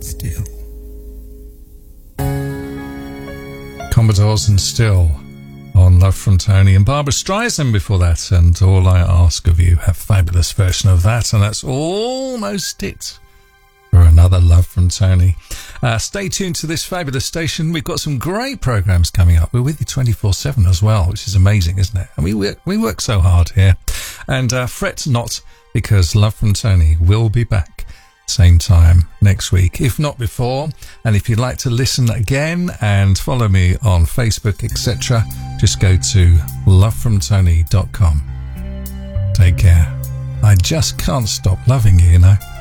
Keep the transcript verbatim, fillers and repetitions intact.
Still. Commodores and Still on Love from Tony, and Barbara Streisand before that, and All I Ask of You, a fabulous version of that, and that's almost it for another Love from Tony. Uh, stay tuned to this fabulous station. We've got some great programs coming up. We're with you twenty-four seven as well, which is amazing, isn't it? And we work, we work so hard here. And uh, fret not, because Love from Tony will be back same time next week, if not before. And if you'd like to listen again and follow me on Facebook, et cetera, just go to love from tony dot com. Take care. I just can't stop loving you, you know.